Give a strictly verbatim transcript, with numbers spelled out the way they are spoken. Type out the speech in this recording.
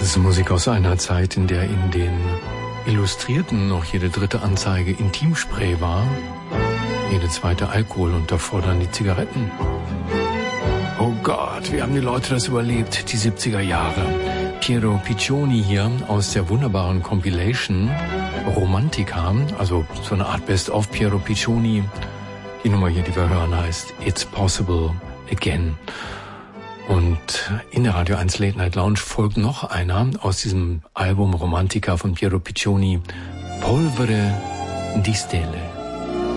Das ist Musik aus einer Zeit, in der in den Illustrierten noch jede dritte Anzeige Intimspray war, jede zweite Alkohol und davor dann die Zigaretten. Oh Gott, wie haben die Leute das überlebt, die siebziger Jahre. Piero Piccioni hier aus der wunderbaren Compilation Romantica, also so eine Art Best-of Piero Piccioni. Die Nummer hier, die wir hören, heißt It's Possible Again. Und in der Radio eins Late Night Lounge folgt noch einer aus diesem Album Romantica von Piero Piccioni, Polvere di Stelle.